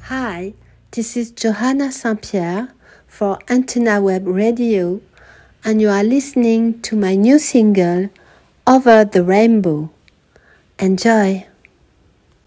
Hi, this is Johanna Saint-Pierre for Antenna Web Radio, and you are listening to my new single, Over the Rainbow. Enjoy!